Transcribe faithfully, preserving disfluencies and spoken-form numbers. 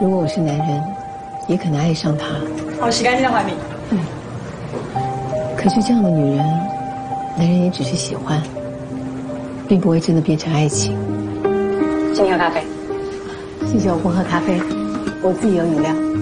如果我是男人，也可能爱上她。 好，洗干净的还你。 嗯。可是这样的女人，男人也只是喜欢，并不会真的变成爱情。 请你喝咖啡。 谢谢，我不喝咖啡，我自己有饮料。